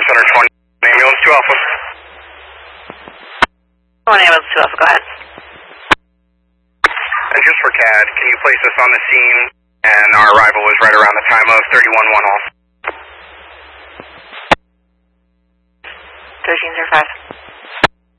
Center 20, ambulance 2 Alpha. 1 ambulance 2 Alpha, go ahead. And just for CAD, can you place us on the scene? And our arrival was right around the time of 31-1 off. 1305.